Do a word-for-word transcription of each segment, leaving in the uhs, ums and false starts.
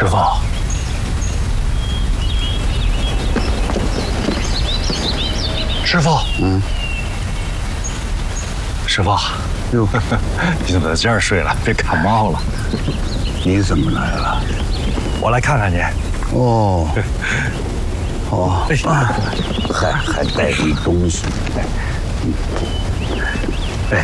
师傅，师傅，嗯，师傅，哟，你怎么在这儿睡了？别感冒了。 你怎么来了？ 我来看看你。 哦，哦，啊，还还带着东西。哎，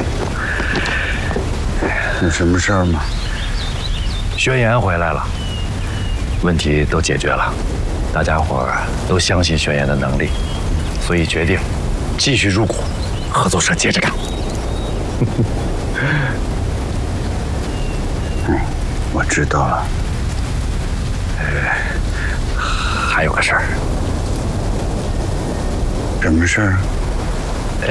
有什么事儿吗？ 宣言回来了，问题都解决了，大家伙儿都相信宣言的能力，所以决定继续入股，合作社接着干。 嗯，我知道了。 呃，还有个事儿。 什么事儿？ 呃，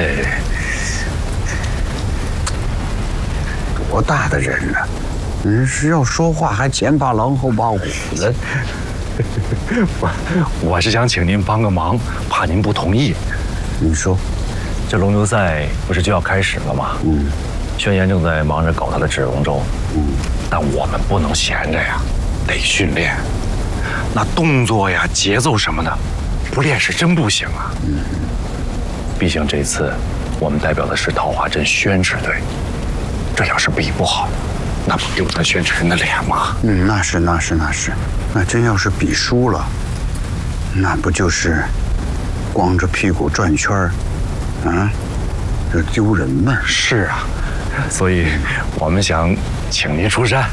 多大的人了，你是要说话还前怕狼后怕虎的。 我我是想请您帮个忙，怕您不同意。 你说， 这龙舟赛不是就要开始了吗？嗯，宣言正在忙着搞他的纸龙舟。嗯，但我们不能闲着呀，得训练。那动作呀、节奏什么的，不练是真不行啊。嗯，毕竟这次我们代表的是桃花镇宣纸队，这要是比不好，那不丢咱宣纸人的脸吗？ 嗯，那是那是那是，那真要是比输了，那不就是光着屁股转圈儿，啊，这丢人吗？ 是啊，所以我们想请您出山。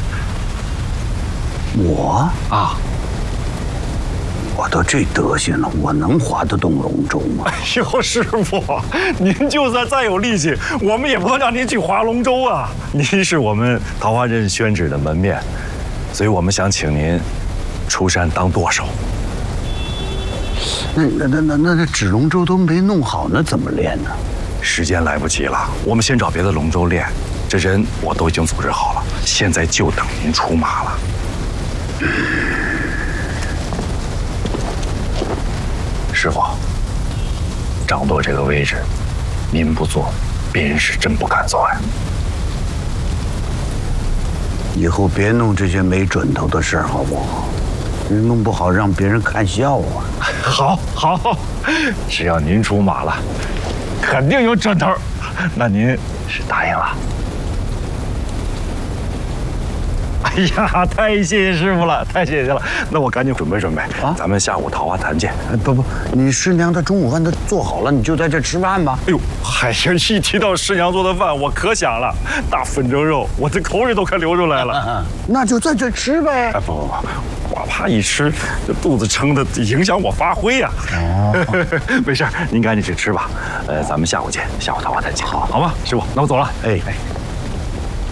我啊， 我都这德行了，我能划得动龙舟吗？ 哎呦，师傅，您就算再有力气，我们也不能让您去划龙舟啊！您是我们桃花镇宣纸的门面，所以我们想请您出山当舵手。 那那那那那那纸龙舟都没弄好，那怎么练呢？ 时间来不及了，我们先找别的龙舟练。这人我都已经组织好了，现在就等您出马了。师傅，掌舵这个位置，您不做，别人是真不敢做呀。 以后别弄这些没准头的事儿，好不好？你弄不好让别人看笑话。 好，好，只要您出马了，肯定有准头。那您是答应了？哎呀，太谢谢师傅了，太谢谢了。那我赶紧准备准备啊，咱们下午桃花潭见。 不不，你师娘的中午饭都做好了，你就在这吃饭吧。 哎呦，嗨呀，一提到师娘做的饭，我可想了，大粉蒸肉，我这口水都快流出来了。 啊、那就在这吃呗。 哎，不不不，我怕一吃这肚子撑的影响我发挥呀。哦，没事，您赶紧去吃吧。呃，咱们下午见，下午桃花潭见。好，好吗，师傅？那我走了。哎哎。